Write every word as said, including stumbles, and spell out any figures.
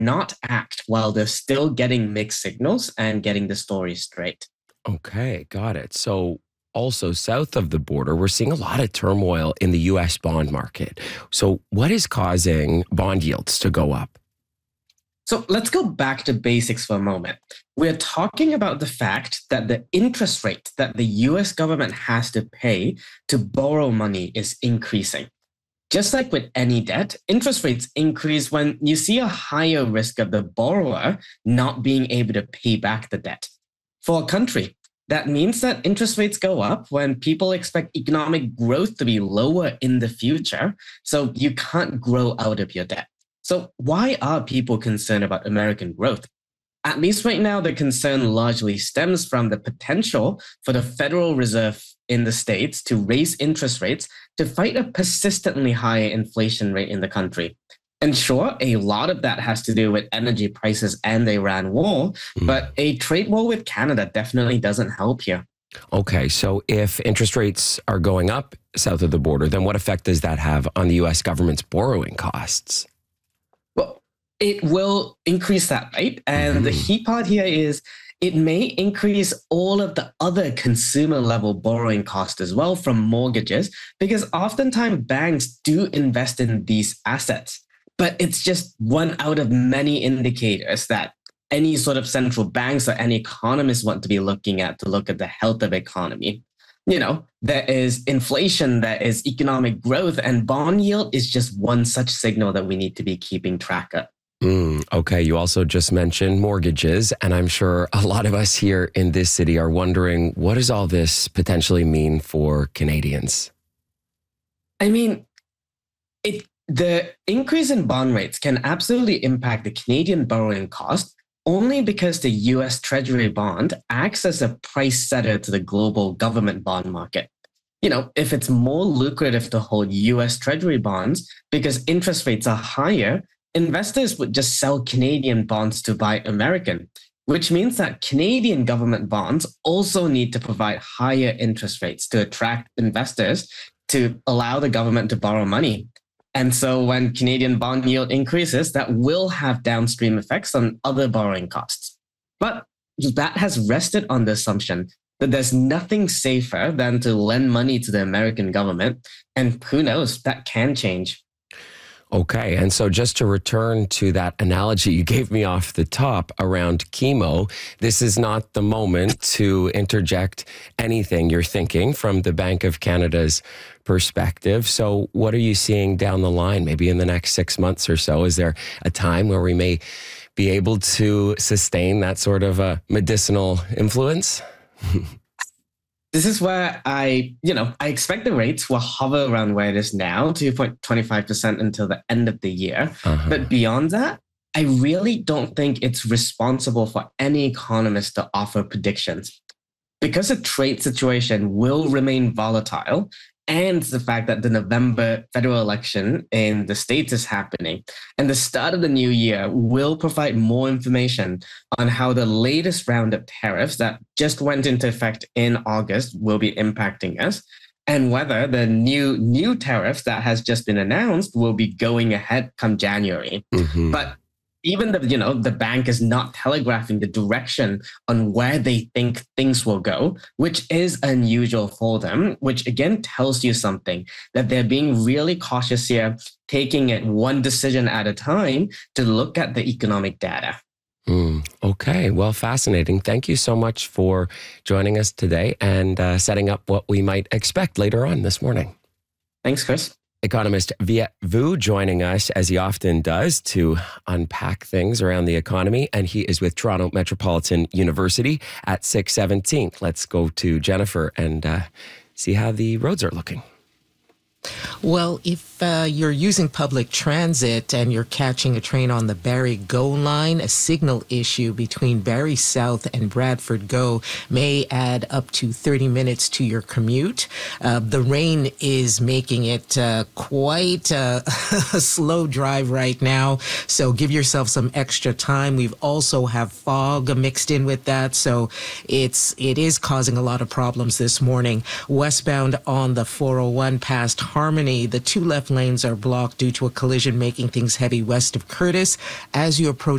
not act while they're still getting mixed signals and getting the story straight. Okay, got it. So also south of the border, we're seeing a lot of turmoil in the U S bond market. So what is causing bond yields to go up? So let's go back to basics for a moment. We're talking about the fact that the interest rate that the U S government has to pay to borrow money is increasing. Just like with any debt, interest rates increase when you see a higher risk of the borrower not being able to pay back the debt. For a country, that means that interest rates go up when people expect economic growth to be lower in the future, so you can't grow out of your debt. So why are people concerned about American growth? At least right now, the concern largely stems from the potential for the Federal Reserve in the States to raise interest rates to fight a persistently high inflation rate in the country. And sure, a lot of that has to do with energy prices and the Iran war, mm. but a trade war with Canada definitely doesn't help here. Okay, so if interest rates are going up south of the border, then what effect does that have on the U S government's borrowing costs? Well, it will increase that, right? And mm-hmm. the key part here is it may increase all of the other consumer level borrowing costs as well from mortgages, because oftentimes banks do invest in these assets. But it's just one out of many indicators that any sort of central banks or any economists want to be looking at to look at the health of the economy. You know, there is inflation, there is economic growth, and bond yield is just one such signal that we need to be keeping track of. Mm, okay, you also just mentioned mortgages, and I'm sure a lot of us here in this city are wondering, what does all this potentially mean for Canadians? I mean, it the increase in bond rates can absolutely impact the Canadian borrowing cost only because the U S Treasury bond acts as a price setter to the global government bond market. You know, if it's more lucrative to hold U S Treasury bonds because interest rates are higher, investors would just sell Canadian bonds to buy American, which means that Canadian government bonds also need to provide higher interest rates to attract investors to allow the government to borrow money. And so when Canadian bond yield increases, that will have downstream effects on other borrowing costs. But that has rested on the assumption that there's nothing safer than to lend money to the American government. And who knows, that can change. Okay, and so just to return to that analogy you gave me off the top around chemo, this is not the moment to interject anything you're thinking from the Bank of Canada's perspective. So what are you seeing down the line, maybe in the next six months or so? Is there a time where we may be able to sustain that sort of a medicinal influence? This is where I, you know, I expect the rates will hover around where it is now, two point two five percent until the end of the year. Uh-huh. But beyond that, I really don't think it's responsible for any economist to offer predictions. Because the trade situation will remain volatile, and the fact that the November federal election in the States is happening, and the start of the new year will provide more information on how the latest round of tariffs that just went into effect in August will be impacting us, and whether the new new tariff that has just been announced will be going ahead come January. Mm-hmm. But even the, you know, the bank is not telegraphing the direction on where they think things will go, which is unusual for them, which again tells you something, that they're being really cautious here, taking it one decision at a time to look at the economic data. Mm, okay, well, fascinating. Thank you so much for joining us today and uh, setting up what we might expect later on this morning. Thanks, Chris. Economist Viet Vu joining us, as he often does, to unpack things around the economy. And he is with Toronto Metropolitan University at six seventeenth. Let's go to Jennifer and uh, see how the roads are looking. Well, if uh, you're using public transit and you're catching a train on the Barrie GO line, a signal issue between Barrie South and Bradford GO may add up to thirty minutes to your commute. Uh, the rain is making it uh, quite a, a slow drive right now, so give yourself some extra time. We've also have fog mixed in with that, so it's it is causing a lot of problems this morning. Westbound on the four oh one past Harmony, the two left lanes are blocked due to a collision making things heavy west of Curtis. As you approach